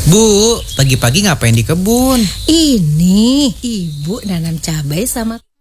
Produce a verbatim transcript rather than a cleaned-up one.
Bu, pagi-pagi ngapain di kebun? Ini ibu nanam cabai sama